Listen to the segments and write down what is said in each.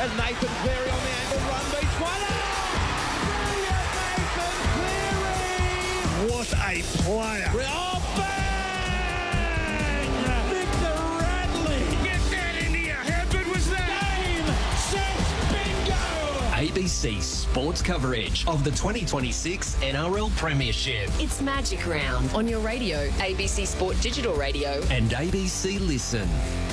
And Nathan Cleary on the angle run beats one. Brilliant Nathan Cleary! What a player! Oh, bang! Victor Radley! Get that into you! How good was that? Game, set, bingo! ABC Sports coverage of the 2026 NRL Premiership It's Magic Round on your radio, ABC Sport Digital Radio. and ABC Listen.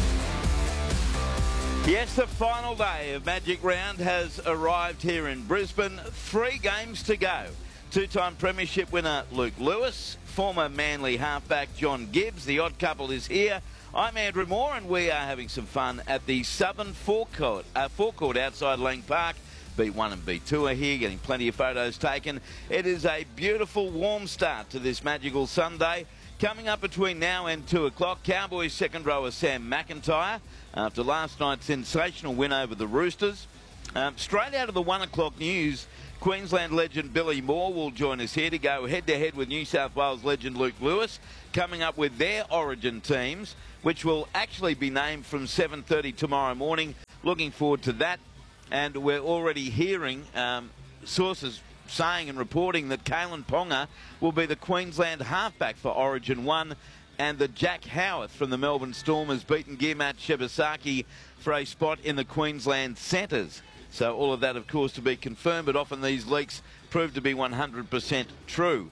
Yes, the final day of Magic Round has arrived here in Brisbane. 3 games to go. Two-time premiership winner Luke Lewis, former Manly halfback John Gibbs. The odd couple is here. I'm Andrew Moore and we are having some fun at the Southern Forecourt outside Lang Park. B1 and B2 are here, getting plenty of photos taken. It is a beautiful, warm start to this magical Sunday. Coming up between now and 2 o'clock, Cowboys second rower Sam McIntyre after last night's sensational win over the Roosters. Straight out of the 1 o'clock news, Queensland legend Billy Moore will join us here to go head-to-head with New South Wales legend Luke Lewis, coming up with their origin teams, which will actually be named from 7:30 tomorrow morning. Looking forward to that. And we're already hearing sources saying and reporting that Kalen Ponga will be the Queensland halfback for Origin 1, and that Jack Howarth from the Melbourne Storm has beaten Gearmat Shibasaki for a spot in the Queensland centres. So all of that, of course, to be confirmed, but often these leaks prove to be 100% true.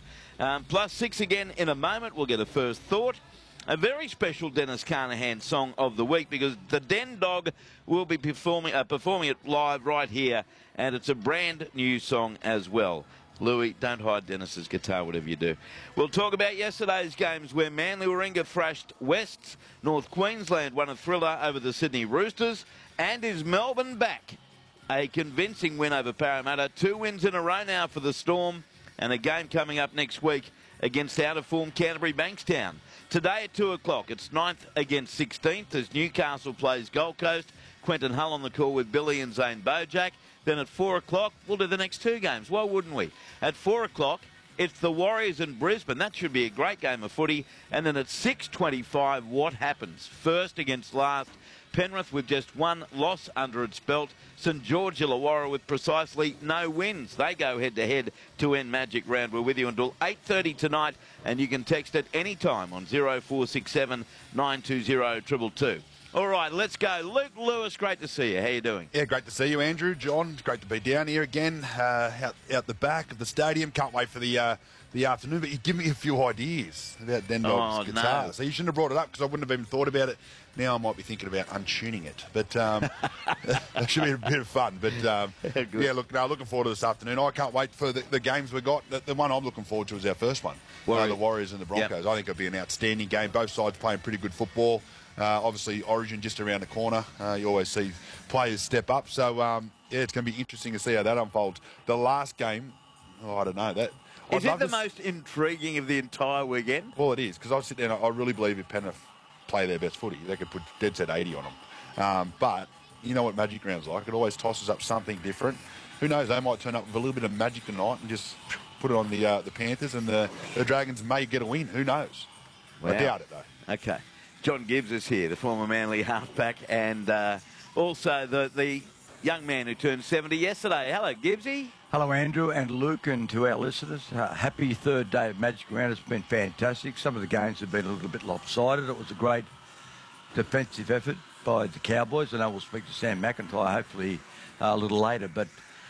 +6 again in a moment. We'll get a first thought. A very special Dennis Carnahan song of the week, because the Den Dog will be performing it live right here, and it's a brand new song as well. Louis, don't hide Dennis's guitar, whatever you do. We'll talk about yesterday's games where Manly Warringah thrashed Wests. North Queensland won a thriller over the Sydney Roosters. And is Melbourne back? A convincing win over Parramatta. 2 wins in a row now for the Storm, and a game coming up next week against out-of-form Canterbury Bankstown. Today at 2 o'clock, it's 9th against 16th as Newcastle plays Gold Coast. Quentin Hull on the call with Billy and Zane Bojack. Then at 4 o'clock, we'll do the next 2 games. Why wouldn't we? At 4 o'clock, it's the Warriors in Brisbane. That should be a great game of footy. And then at 6:25, what happens? First against last. Penrith with just 1 loss under its belt. St George Illawarra with precisely no wins. They go head-to-head to end Magic Round. We're with you until 8:30 tonight, and you can text at any time on 0467 920 222. All right, let's go. Luke Lewis, great to see you. How you doing? Yeah, great to see you, Andrew. John, it's great to be down here again, out the back of the stadium. Can't wait for the afternoon, but you give me a few ideas about Den Dog's guitar. No. So you shouldn't have brought it up, because I wouldn't have even thought about it. Now I might be thinking about untuning it, but that should be a bit of fun. But looking forward to this afternoon. I can't wait for the games we got. The one I'm looking forward to is our first one, the Warriors and the Broncos. Yep. I think it'll be an outstanding game. Both sides playing pretty good football. Obviously, Origin just around the corner. You always see players step up. So, it's going to be interesting to see how that unfolds. The last game, I don't know. Is it the most intriguing of the entire weekend? Well, it is, because I sit there and I really believe if Penrith play their best footy, they could put dead set 80 on them. But you know what Magic Round's like. It always tosses up something different. Who knows? They might turn up with a little bit of magic tonight and just put it on the Panthers, and the Dragons may get a win. Who knows? Wow. I doubt it, though. Okay. John Gibbs is here, the former Manly halfback, and also the young man who turned 70 yesterday. Hello, Gibbsy. Hello, Andrew and Luke, and to our listeners. Happy third day of Magic Round. It's been fantastic. Some of the games have been a little bit lopsided. It was a great defensive effort by the Cowboys, and I will speak to Sam McIntyre hopefully a little later. But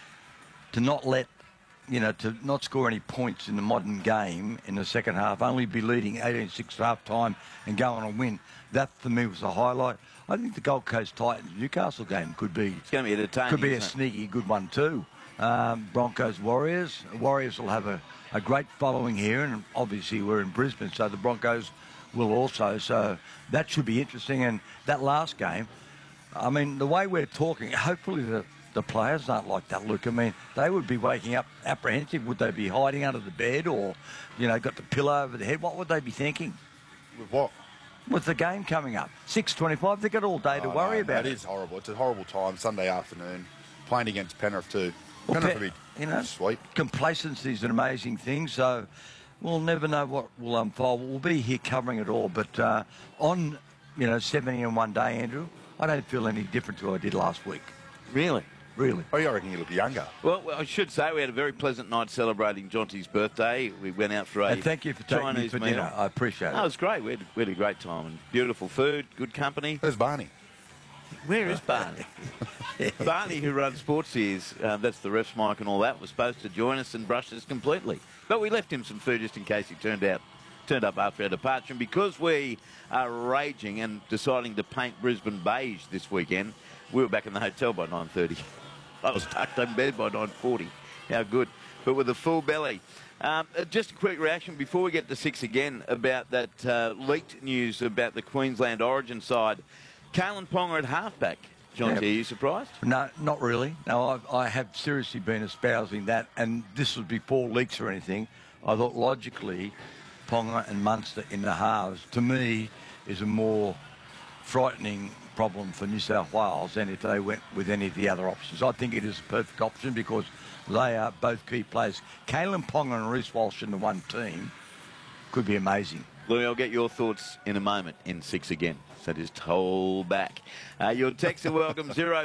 to not to not score any points in the modern game in the second half, only be leading 18-6 at half time and go on a win, that for me was a highlight. I think the Gold Coast Titans Newcastle game could be entertaining. Could be a sneaky good one too. Broncos Warriors. Warriors will have a great following here, and obviously we're in Brisbane, so the Broncos will also. So that should be interesting. And that last game, I mean, the way we're talking, hopefully the players aren't like that, Luke. I mean, they would be waking up apprehensive. Would they be hiding under the bed, or, got the pillow over the head? What would they be thinking? With what? With the game coming up. 6:25, they've got all day to worry about it. It is horrible. It's a horrible time, Sunday afternoon, playing against Penrith too. Well, Penrith would be sweet. Complacency is an amazing thing, so we'll never know what will unfold. We'll be here covering it all, but on 70 in one day, Andrew, I don't feel any different to what I did last week. Really? Really. Oh, yeah, I reckon you look younger. Well, I should say we had a very pleasant night celebrating Jonty's birthday. We went out for a And thank you for taking me Chinese for meal. dinner. I appreciate it. Oh, it was great. We had a great time and beautiful food, good company. There's Barney. Where is Barney? Barney, who runs Sportsies, that's the ref's mic and all that, was supposed to join us and brush us completely. But we left him some food just in case he turned up after our departure. And because we are raging and deciding to paint Brisbane beige this weekend, we were back in the hotel by 9:30. I was tucked in bed by 9:40. How good. But with a full belly. Just a quick reaction before we get to 6 again about that leaked news about the Queensland Origin side. Kalen Ponga at halfback. John, are you surprised? No, not really. No, I have seriously been espousing that, and this was before leaks or anything. I thought logically, Ponga and Munster in the halves, to me, is a more frightening problem for New South Wales than if they went with any of the other options. I think it is a perfect option because they are both key players. Kalen Ponga and Reece Walsh in the one team could be amazing. Louis, I'll get your thoughts in a moment in 6 again. So just hold back. Your texts are welcome, 0